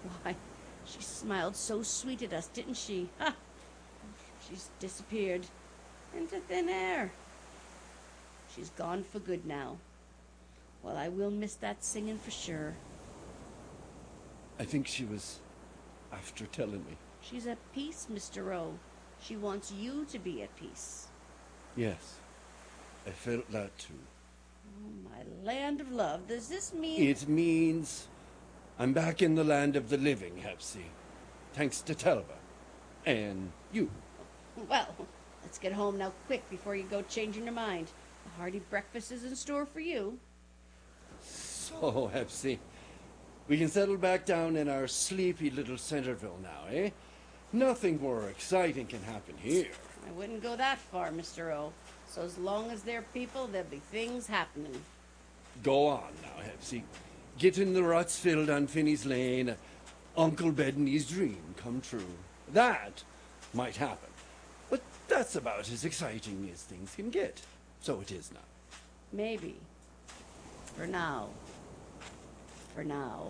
Why, she smiled so sweet at us, didn't she? Ha! She's disappeared into thin air. She's gone for good now. Well, I will miss that singing for sure. I think she was after telling me. She's at peace, Mr. O. She wants you to be at peace. Yes, I felt that too. Oh, my land of love, does this mean... It means I'm back in the land of the living, Hepsy. Thanks to Telva. And you. Well, let's get home now quick before you go changing your mind. A hearty breakfast is in store for you. So, Hepsy, we can settle back down in our sleepy little Centerville now, eh? Nothing more exciting can happen here. I wouldn't go that far, Mr. O. So as long as they're people, there'll be things happening. Go on now, Hepsy. Get in the ruts filled on Finney's Lane. Uncle Bedney's dream come true. That might happen. But that's about as exciting as things can get. So it is now. Maybe. For now. For now.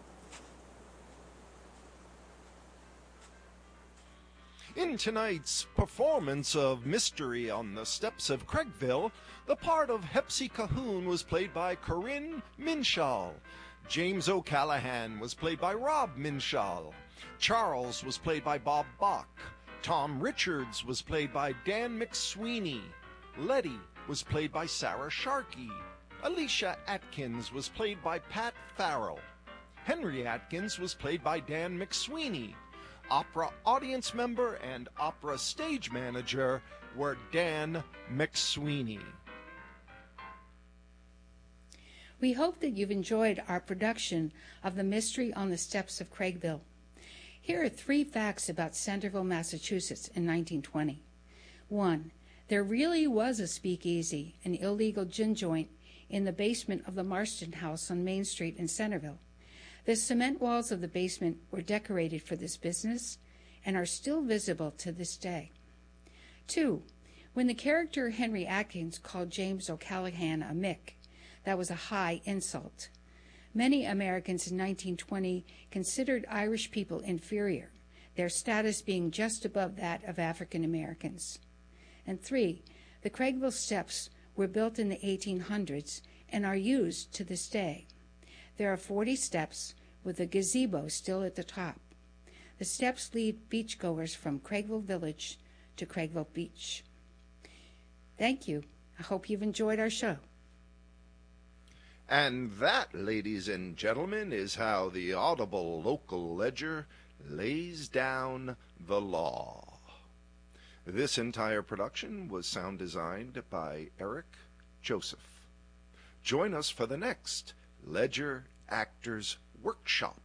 In tonight's performance of Mystery on the Steps of Craigville, the part of Hepsy Cahoon was played by Corinne Minshall. James O'Callahan was played by Rob Minshall. Charles was played by Bob Bach. Tom Richards was played by Dan McSweeney. Letty was played by Sarah Sharkey. Alicia Atkins was played by Pat Farrell. Henry Atkins was played by Dan McSweeney. Opera audience member and opera stage manager were Dan McSweeney. We hope that you've enjoyed our production of The Mystery on the Steps of Craigville. Here are 3 facts about Centerville, Massachusetts in 1920. 1. There really was a speakeasy, an illegal gin joint, in the basement of the Marston House on Main Street in Centerville. The cement walls of the basement were decorated for this business and are still visible to this day. 2. When the character Henry Atkins called James O'Callahan a Mick, that was a high insult. Many Americans in 1920 considered Irish people inferior, their status being just above that of African Americans. And 3. The Craigville Steps were built in the 1800s and are used to this day. There are 40 steps, with a gazebo still at the top. The steps lead beachgoers from Craigville Village to Craigville Beach. Thank you. I hope you've enjoyed our show. And that, ladies and gentlemen, is how the Audible Local Ledger lays down the law. This entire production was sound designed by Eric Joseph. Join us for the next Ledger Actors Workshop.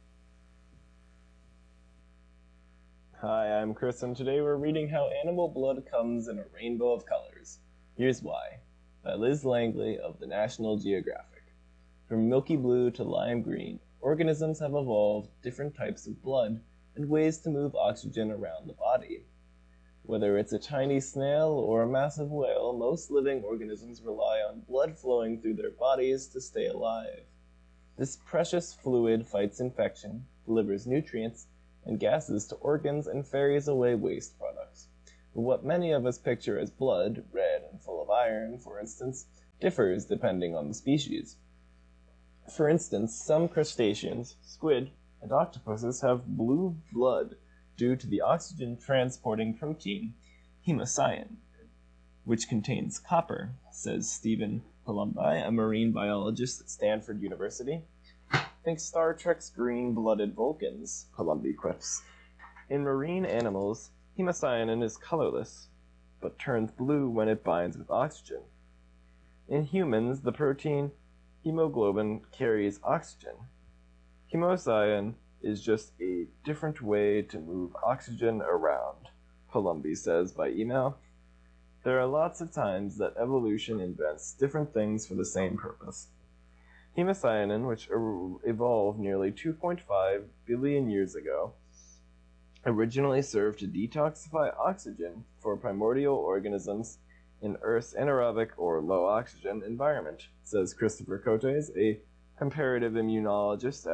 Hi, I'm Chris, and today we're reading How Animal Blood Comes in a Rainbow of Colors. Here's Why, by Liz Langley of the National Geographic. From milky blue to lime green, organisms have evolved different types of blood and ways to move oxygen around the body. Whether it's a tiny snail or a massive whale, most living organisms rely on blood flowing through their bodies to stay alive. This precious fluid fights infection, delivers nutrients and gases to organs, and ferries away waste products. But what many of us picture as blood, red and full of iron, for instance, differs depending on the species. For instance, some crustaceans, squid, and octopuses have blue blood due to the oxygen-transporting protein hemocyan, which contains copper, says Stephen Palumbi, a marine biologist at Stanford University. Think Star Trek's green-blooded Vulcans, Palumbi quips. In marine animals, hemocyanin is colorless, but turns blue when it binds with oxygen. In humans, the protein hemoglobin carries oxygen. Hemocyan is just a different way to move oxygen around, Palumbi says by email. There are lots of times that evolution invents different things for the same purpose. Hemocyanin, which evolved nearly 2.5 billion years ago, originally served to detoxify oxygen for primordial organisms in Earth's anaerobic or low-oxygen environment, says Christopher Cotes, a comparative immunologist at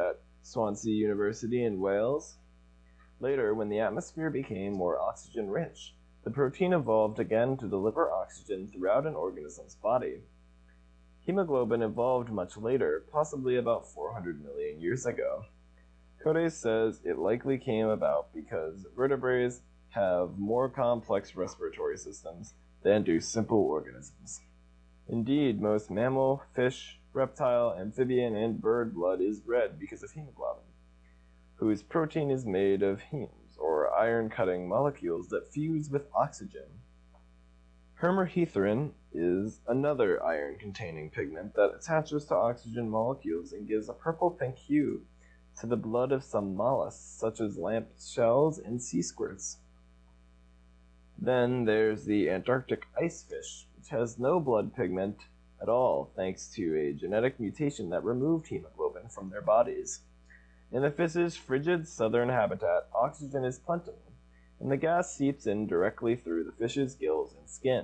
Swansea University in Wales. Later, when the atmosphere became more oxygen-rich, the protein evolved again to deliver oxygen throughout an organism's body. Hemoglobin evolved much later, possibly about 400 million years ago. Codes says it likely came about because vertebrates have more complex respiratory systems than do simple organisms. Indeed, most mammal, fish, reptile, amphibian, and bird blood is red because of hemoglobin, whose protein is made of hemes, or iron-cutting molecules that fuse with oxygen. Permethrin is another iron-containing pigment that attaches to oxygen molecules and gives a purple-pink hue to the blood of some mollusks, such as lamp shells and sea squirts. Then there's the Antarctic ice fish, which has no blood pigment at all, thanks to a genetic mutation that removed hemoglobin from their bodies. In the fish's frigid southern habitat, oxygen is plentiful, and the gas seeps in directly through the fish's gills and skin.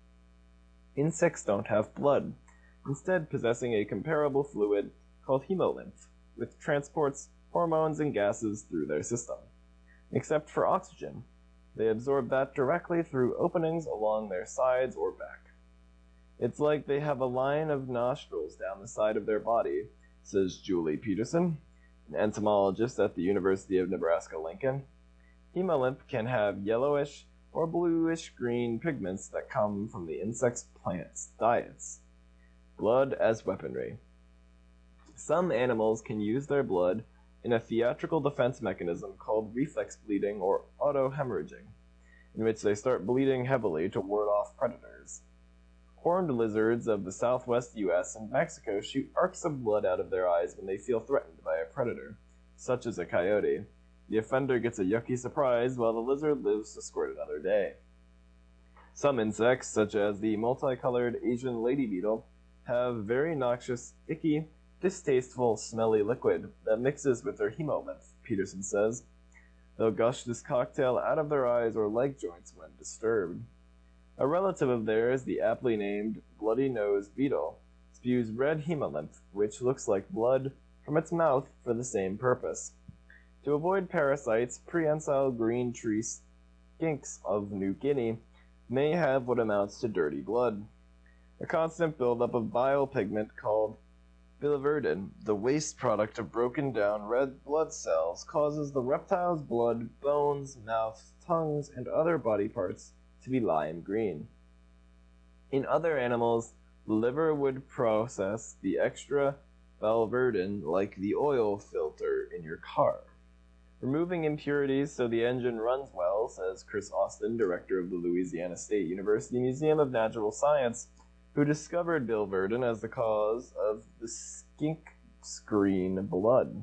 Insects don't have blood, instead possessing a comparable fluid called hemolymph, which transports hormones and gases through their system. Except for oxygen, they absorb that directly through openings along their sides or back. It's like they have a line of nostrils down the side of their body, says Julie Peterson, an entomologist at the University of Nebraska-Lincoln. Hemolymph can have yellowish or bluish-green pigments that come from the insect's plants' diets. Blood as weaponry. Some animals can use their blood in a theatrical defense mechanism called reflex bleeding or autohemorrhaging, in which they start bleeding heavily to ward off predators. Horned lizards of the southwest U.S. and Mexico shoot arcs of blood out of their eyes when they feel threatened by a predator, such as a coyote. The offender gets a yucky surprise while the lizard lives to squirt another day. Some insects, such as the multicolored Asian lady beetle, have very noxious, icky, distasteful, smelly liquid that mixes with their hemolymph, Peterson says. They'll gush this cocktail out of their eyes or leg joints when disturbed. A relative of theirs, the aptly named bloody-nosed beetle, spews red hemolymph, which looks like blood, from its mouth for the same purpose. To avoid parasites, prehensile green tree skinks of New Guinea may have what amounts to dirty blood. A constant buildup of bile pigment called biliverdin, the waste product of broken down red blood cells, causes the reptile's blood, bones, mouth, tongues, and other body parts to be lime green. In other animals, the liver would process the extra biliverdin like the oil filter in your car, removing impurities so the engine runs well, says Chris Austin, director of the Louisiana State University Museum of Natural Science, who discovered biliverdin as the cause of the skink's green blood.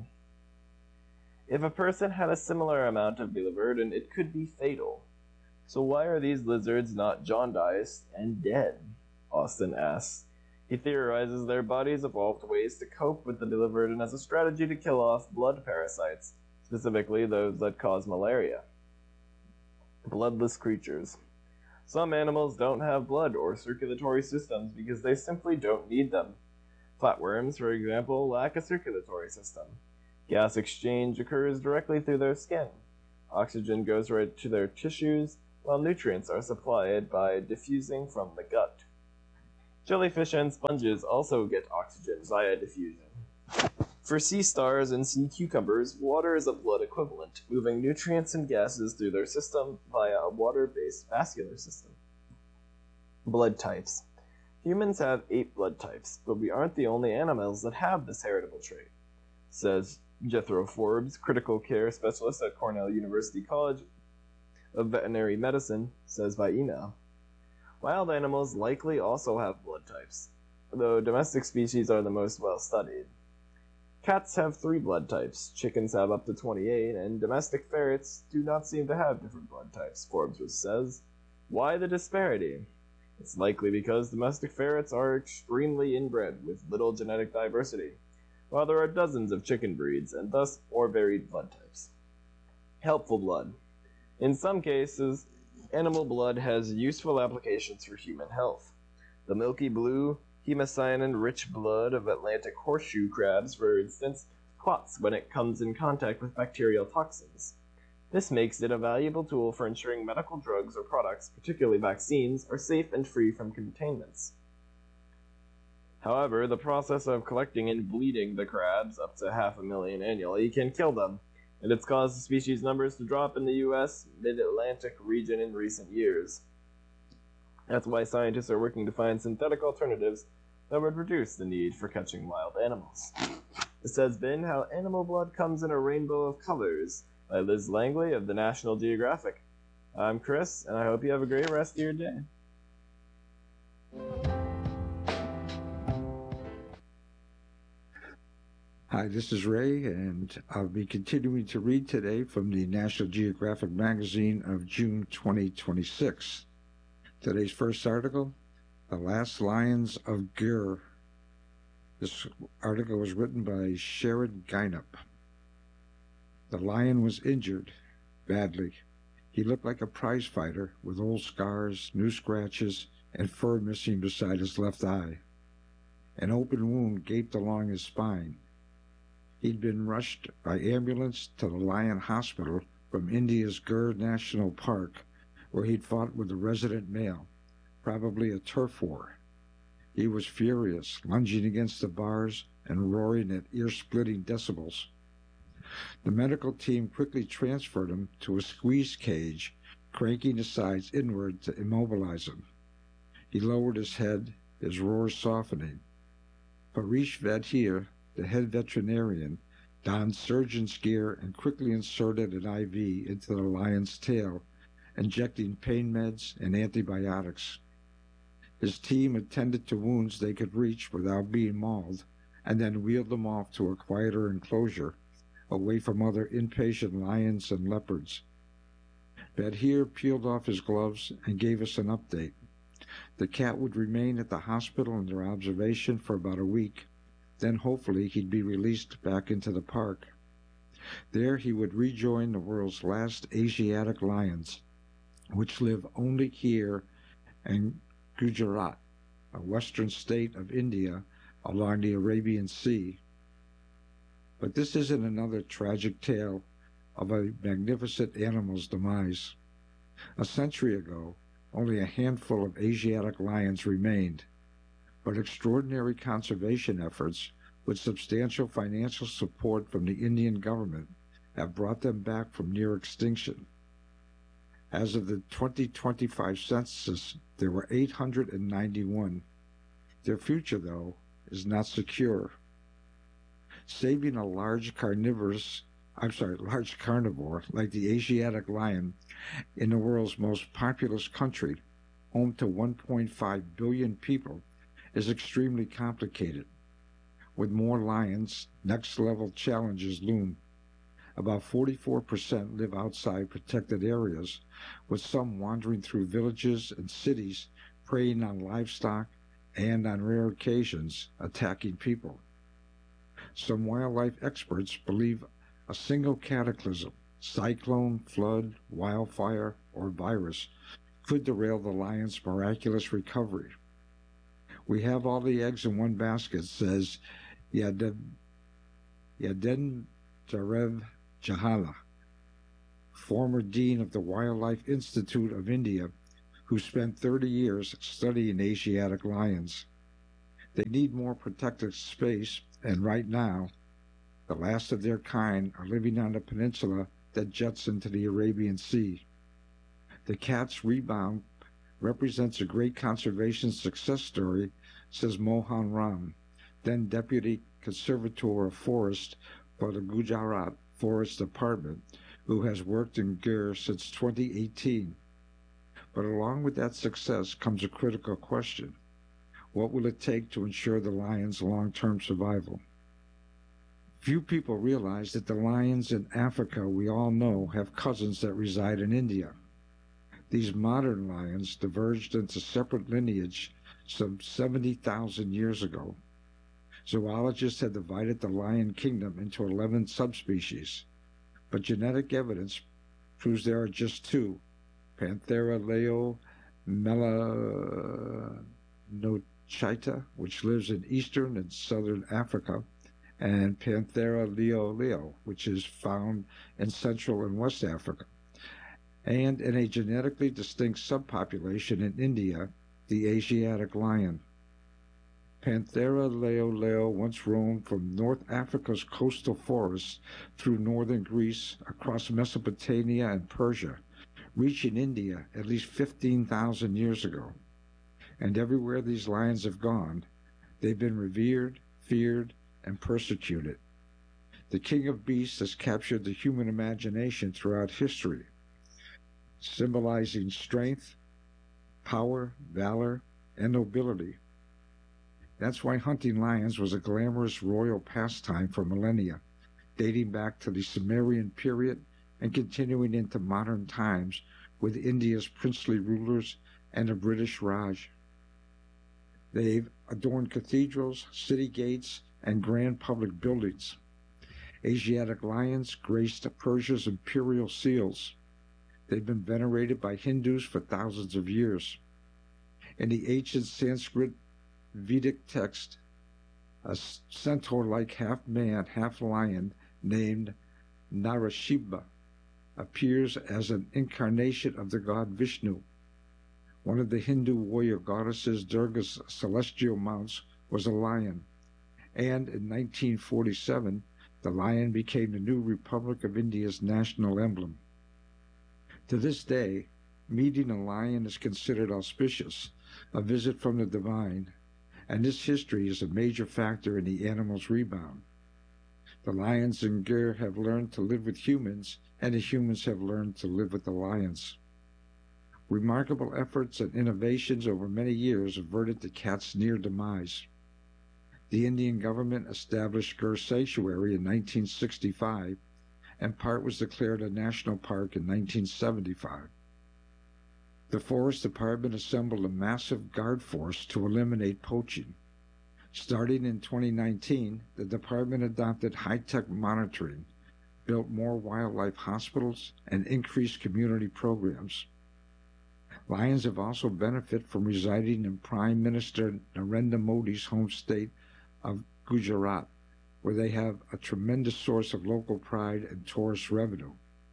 If a person had a similar amount of biliverdin, it could be fatal. So why are these lizards not jaundiced and dead? Austin asks. He theorizes their bodies evolved ways to cope with the biliverdin as a strategy to kill off blood parasites, specifically those that cause malaria. Bloodless creatures. Some animals don't have blood or circulatory systems because they simply don't need them. Flatworms, for example, lack a circulatory system. Gas exchange occurs directly through their skin. Oxygen goes right to their tissues, while nutrients are supplied by diffusing from the gut. Jellyfish and sponges also get oxygen via diffusion. For sea stars and sea cucumbers, water is a blood equivalent, moving nutrients and gases through their system via a water-based vascular system. Blood types. Humans have 8 blood types, but we aren't the only animals that have this heritable trait, says Jethro Forbes, critical care specialist at Cornell University College of Veterinary Medicine, says by email. Wild animals likely also have blood types, though domestic species are the most well-studied. Cats have 3 blood types, chickens have up to 28, and domestic ferrets do not seem to have different blood types, Forbes says. Why the disparity? It's likely because domestic ferrets are extremely inbred with little genetic diversity, while there are dozens of chicken breeds and thus more varied blood types. Helpful blood. In some cases, animal blood has useful applications for human health. The milky blue, hemocyanin-rich blood of Atlantic horseshoe crabs, for instance, clots when it comes in contact with bacterial toxins. This makes it a valuable tool for ensuring medical drugs or products, particularly vaccines, are safe and free from contaminants. However, the process of collecting and bleeding the crabs, up to 500,000 annually, can kill them, and it's caused the species numbers to drop in the U.S. mid-Atlantic region in recent years. That's why scientists are working to find synthetic alternatives that would reduce the need for catching wild animals. This has been How Animal Blood Comes in a Rainbow of Colors by Liz Langley of the National Geographic. I'm Chris, and I hope you have a great rest of your day. Hi, this is Ray, and I'll be continuing to read today from the National Geographic magazine of June 2026. Today's first article, The Last Lions of Gur. This article was written by Sharon Geinup. The lion was injured badly. He looked like a prize fighter with old scars, new scratches, and fur missing beside his left eye. An open wound gaped along his spine. He'd been rushed by ambulance to the Lion Hospital from India's Gur National Park, where he'd fought with a resident male, probably a turf war. He was furious, lunging against the bars and roaring at ear-splitting decibels. The medical team quickly transferred him to a squeeze cage, cranking his sides inward to immobilize him. He lowered his head, his roars softening. Harish Vadhir, the head veterinarian, donned surgeon's gear and quickly inserted an IV into the lion's tail, injecting pain meds and antibiotics. His team attended to wounds they could reach without being mauled, and then wheeled them off to a quieter enclosure, away from other impatient lions and leopards. Vadhir peeled off his gloves and gave us an update. The cat would remain at the hospital under observation for about a week. Then hopefully he'd be released back into the park. There he would rejoin the world's last Asiatic lions, which live only here in Gujarat, a western state of India along the Arabian Sea. But this isn't another tragic tale of a magnificent animal's demise. A century ago, only a handful of Asiatic lions remained, but extraordinary conservation efforts with substantial financial support from the Indian government have brought them back from near extinction. As of the 2025 census, there were 891. Their future, though, is not secure. Saving a large carnivore like the Asiatic lion in the world's most populous country, home to 1.5 billion people, is extremely complicated. With more lions, next-level challenges loom. About 44% live outside protected areas, with some wandering through villages and cities, preying on livestock and, on rare occasions, attacking people. Some wildlife experts believe a single cataclysm, cyclone, flood, wildfire, or virus, could derail the lion's miraculous recovery. We have all the eggs in one basket, says Yaden Jarev Jahala, former dean of the Wildlife Institute of India, who spent 30 years studying Asiatic lions. They need more protected space, and right now, the last of their kind are living on a peninsula that juts into the Arabian Sea. The cat's rebound represents a great conservation success story, says Mohan Ram, then Deputy Conservator of Forest for the Gujarat Forest Department, who has worked in Gur since 2018. But along with that success comes a critical question. What will it take to ensure the lion's long-term survival? Few people realize that the lions in Africa we all know have cousins that reside in India. These modern lions diverged into separate lineage some 70,000 years ago. Zoologists had divided the lion kingdom into 11 subspecies, but genetic evidence proves there are just two, Panthera leo melanochaeta, which lives in eastern and southern Africa, and Panthera leo leo, which is found in Central and West Africa, and in a genetically distinct subpopulation in India, the Asiatic lion. Panthera leo leo once roamed from North Africa's coastal forests through northern Greece, across Mesopotamia and Persia, reaching India at least 15,000 years ago. And everywhere these lions have gone, they've been revered, feared, and persecuted. The king of beasts has captured the human imagination throughout history, symbolizing strength, power, valor, and nobility. That's why hunting lions was a glamorous royal pastime for millennia, dating back to the Sumerian period and continuing into modern times with India's princely rulers and the British Raj. They've adorned cathedrals, city gates, and grand public buildings. Asiatic lions graced Persia's imperial seals. They've been venerated by Hindus for thousands of years. In the ancient Sanskrit Vedic text, a centaur-like half-man, half-lion named Narashibha appears as an incarnation of the god Vishnu. One of the Hindu warrior goddesses Durga's celestial mounts was a lion, and in 1947, the lion became the new Republic of India's national emblem. To this day, meeting a lion is considered auspicious, a visit from the divine, and this history is a major factor in the animal's rebound. The lions and gur have learned to live with humans, and the humans have learned to live with the lions. Remarkable efforts and innovations over many years averted the cat's near demise. The Indian government established Gur Sanctuary in 1965, and part was declared a national park in 1975. The Forest Department assembled a massive guard force to eliminate poaching. Starting in 2019, the department adopted high-tech monitoring, built more wildlife hospitals, and increased community programs. Lions have also benefited from residing in Prime Minister Narendra Modi's home state of Gujarat, where they have a tremendous source of local pride and tourist revenue.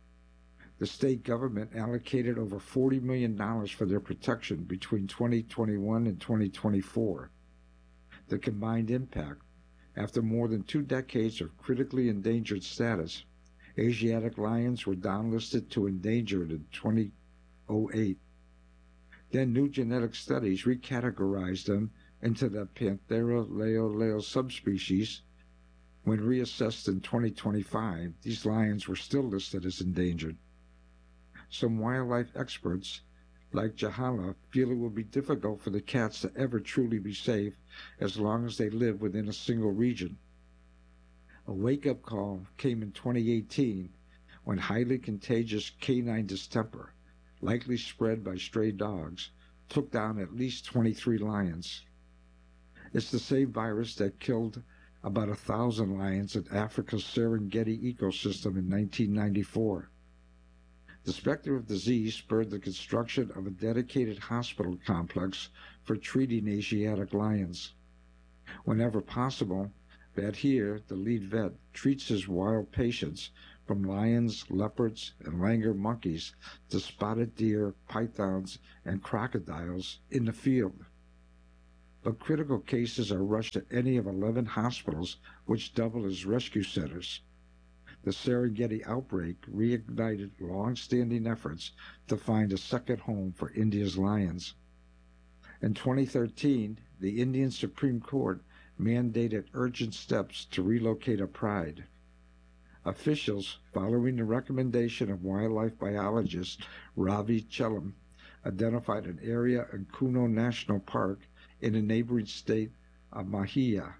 The state government allocated over $40 million for their protection between 2021 and 2024. The combined impact, after more than 2 decades of critically endangered status, Asiatic lions were downlisted to endangered in 2008. Then new genetic studies recategorized them into the Panthera leo leo subspecies. When reassessed in 2025, these lions were still listed as endangered. Some wildlife experts, like Jahala, feel it will be difficult for the cats to ever truly be safe as long as they live within a single region. A wake-up call came in 2018 when highly contagious canine distemper, likely spread by stray dogs, took down at least 23 lions. It's the same virus that killed about 1,000 lions in Africa's Serengeti ecosystem in 1994. The specter of disease spurred the construction of a dedicated hospital complex for treating Asiatic lions. Whenever possible, Badhir, the lead vet, treats his wild patients, from lions, leopards, and langur monkeys to spotted deer, pythons, and crocodiles, in the field. But critical cases are rushed to any of 11 hospitals, which double as rescue centers. The Serengeti outbreak reignited long-standing efforts to find a second home for India's lions. In 2013, the Indian Supreme Court mandated urgent steps to relocate a pride. Officials, following the recommendation of wildlife biologist Ravi Chellam, identified an area in Kuno National Park in the neighboring state of Madhya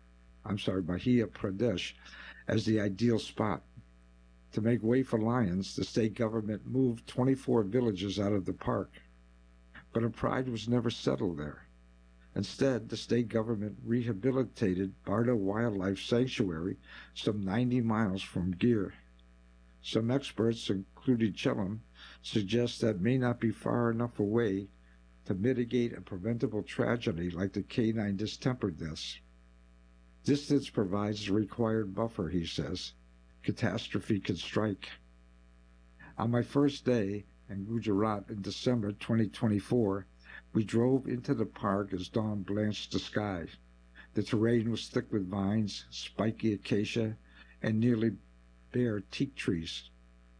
Pradesh, as the ideal spot. To make way for lions, the state government moved 24 villages out of the park. But a pride was never settled there. Instead, the state government rehabilitated Barda Wildlife Sanctuary some 90 miles from Gir. Some experts, including Chellam, suggest that may not be far enough away to mitigate a preventable tragedy like the canine distemper deaths. Distance provides the required buffer, he says. Catastrophe could strike. On my first day in Gujarat in December 2024, we drove into the park as dawn blanched the sky. The terrain was thick with vines, spiky acacia, and nearly bare teak trees.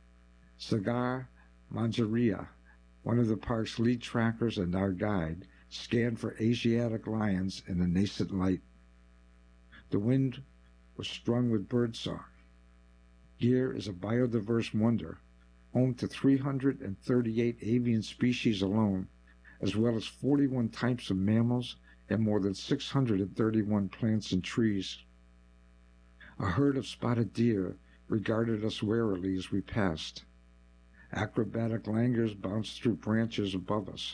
Sagar Manjaria, one of the park's lead trackers and our guide, scanned for Asiatic lions in the nascent light. The wind was strung with birdsong. Gir is a biodiverse wonder, home to 338 avian species alone, as well as 41 types of mammals and more than 631 plants and trees. A herd of spotted deer regarded us warily as we passed. Acrobatic langurs bounced through branches above us.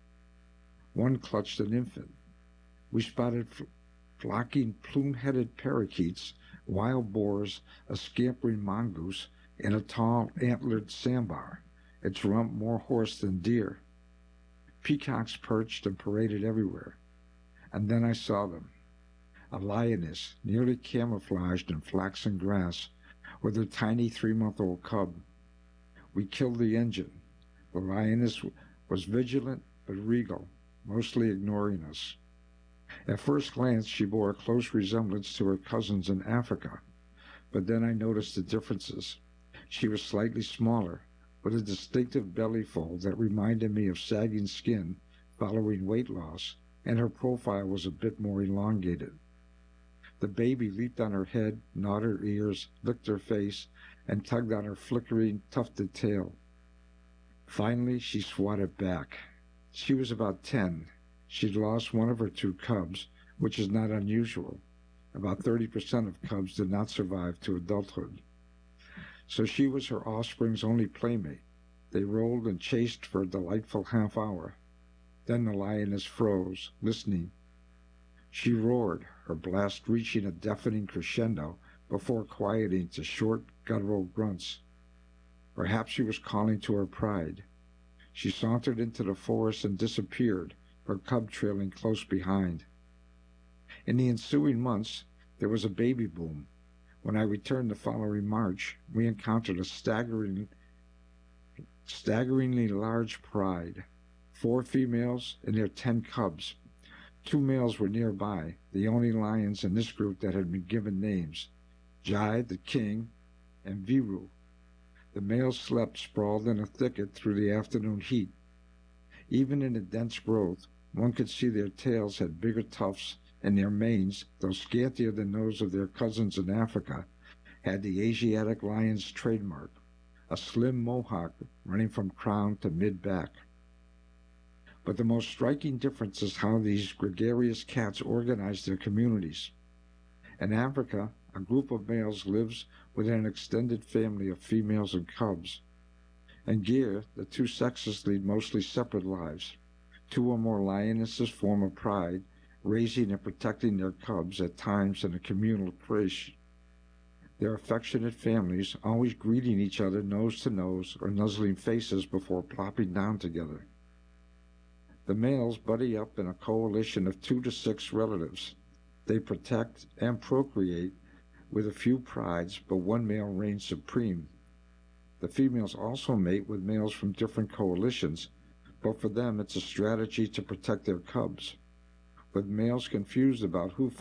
One clutched an infant. We spotted flocking plume-headed parakeets, wild boars, a scampering mongoose, and a tall antlered sambar, its rump more horse than deer. Peacocks perched and paraded everywhere. And then I saw them. A lioness, nearly camouflaged in flaxen grass, with her tiny 3-month-old cub. We killed the engine. The lioness was vigilant but regal, mostly ignoring us. At first glance, she bore a close resemblance to her cousins in Africa, but then I noticed the differences. She was slightly smaller, with a distinctive belly fold that reminded me of sagging skin following weight loss, and her profile was a bit more elongated. The baby leaped on her head, gnawed her ears, licked her face, and tugged on her flickering, tufted tail. Finally, she swatted back. She was about 10. She'd lost one of her 2 cubs, which is not unusual. About 30% of cubs did not survive to adulthood. So she was her offspring's only playmate. They rolled and chased for a delightful half hour. Then the lioness froze, listening. She roared, her blast reaching a deafening crescendo before quieting to short, guttural grunts. Perhaps she was calling to her pride. She sauntered into the forest and disappeared, her cub trailing close behind. In the ensuing months, there was a baby boom. When I returned the following March, we encountered a staggeringly large pride. 4 females and their 10 cubs. 2 males were nearby, the only lions in this group that had been given names, Jai, the king, and Viru. The males slept sprawled in a thicket through the afternoon heat. Even in the dense growth, one could see their tails had bigger tufts, and their manes, though scantier than those of their cousins in Africa, had the Asiatic lion's trademark, a slim mohawk running from crown to mid-back. But the most striking difference is how these gregarious cats organize their communities. In Africa, a group of males lives within an extended family of females and cubs. In Gir, the 2 sexes lead mostly separate lives. 2 or more lionesses form a pride, raising and protecting their cubs at times in a communal creche. Their affectionate families always greeting each other nose to nose or nuzzling faces before plopping down together. The males buddy up in a coalition of 2 to 6 relatives. They protect and procreate with a few prides, but one male reigns supreme. The females also mate with males from different coalitions, but for them it's a strategy to protect their cubs. With males confused about who